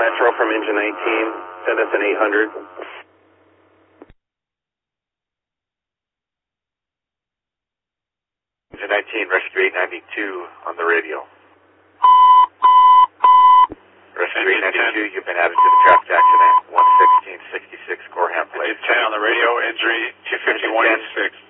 Metro from engine 19. Send us an 800. Engine 19, rescue 892 on the radio. Rescue 892, you've been added to the traffic accident, 11666 Gorham Place. Engine 10 on the radio, injury 25186.